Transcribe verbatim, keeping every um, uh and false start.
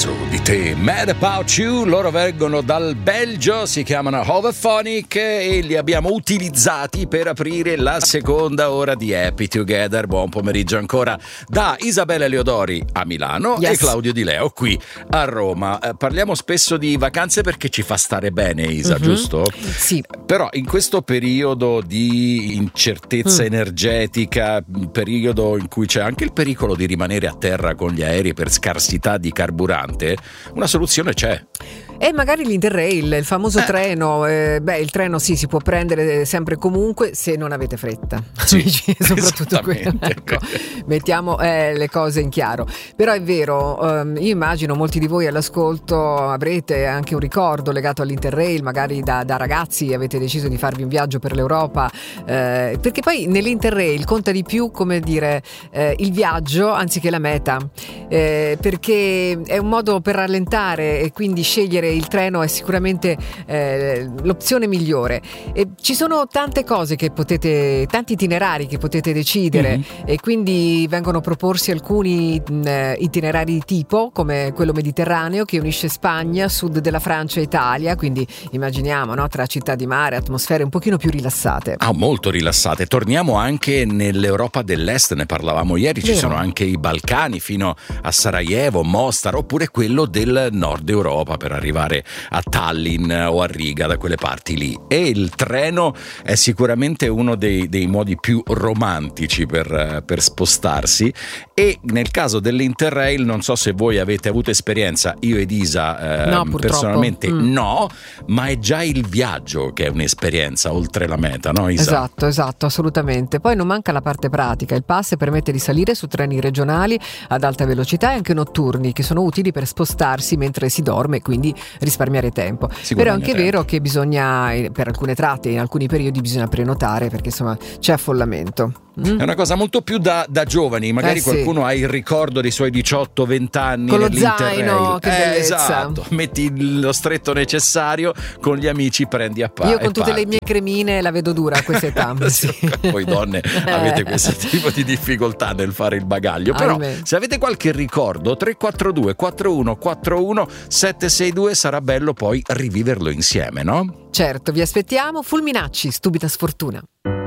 su di te. Mad About You, loro vengono dal Belgio, si chiamano Hoverphonic e li abbiamo utilizzati per aprire la seconda ora di Happy Together. Buon pomeriggio ancora da Isabella Leodori a Milano, yes, e Claudio Di Leo qui a Roma. Eh, parliamo spesso di vacanze perché ci fa stare bene, Isa, mm-hmm. giusto? Sì. Però in questo periodo di incertezza mm. energetica, periodo in cui c'è anche il pericolo di rimanere a terra con gli aerei per scarsità di carburante, una soluzione c'è. E magari l'Interrail, il famoso eh. treno, eh, beh, il treno sì, si può prendere sempre e comunque se non avete fretta, sì, soprattutto quello, ecco, mettiamo eh, le cose in chiaro. Però è vero, ehm, io immagino molti di voi all'ascolto avrete anche un ricordo legato all'Interrail, magari da, da ragazzi avete deciso di farvi un viaggio per l'Europa, eh, perché poi nell'Interrail conta di più, come dire, eh, il viaggio anziché la meta, eh, perché è un modo per rallentare e quindi scegliere il treno è sicuramente eh, l'opzione migliore. E ci sono tante cose che potete, tanti itinerari che potete decidere, mm-hmm. e quindi vengono proposti alcuni mh, itinerari tipo come quello mediterraneo che unisce Spagna, sud della Francia e Italia, quindi immaginiamo, no, tra città di mare, atmosfere un pochino più rilassate. Ah, molto rilassate. Torniamo anche nell'Europa dell'Est, ne parlavamo ieri. Vero. Ci sono anche i Balcani fino a Sarajevo, Mostar, oppure quello del nord Europa per arrivare a Tallinn o a Riga, da quelle parti lì. E il treno è sicuramente uno dei, dei modi più romantici per, per spostarsi. E nel caso dell'Interrail, non so se voi avete avuto esperienza, io ed Isa eh, no, personalmente mm. no, ma è già il viaggio che è un'esperienza oltre la meta, no Isa? Esatto, esatto, assolutamente. Poi non manca la parte pratica. Il pass permette di salire su treni regionali ad alta velocità e anche notturni, che sono utili per spostarsi mentre si dorme, quindi risparmiare tempo. Però è anche tempo. Vero che bisogna, per alcune tratte, in alcuni periodi bisogna prenotare perché insomma c'è affollamento. Mm? È una cosa molto più da, da giovani, magari eh, qualcuno sì. ha il ricordo dei suoi diciotto venti anni con lo zaino, che eh, bellezza. Esatto, metti lo stretto necessario, con gli amici prendi a pa- io con tutte parti. le mie cremine la vedo dura a questa età. Sì. Voi donne avete questo tipo di difficoltà nel fare il bagaglio, però Ahimè. Se avete qualche ricordo, tre quattro due quattro uno quattro uno sette sei due, sarà bello poi riviverlo insieme, no? Certo, vi aspettiamo. Fulminacci, Stupida Sfortuna.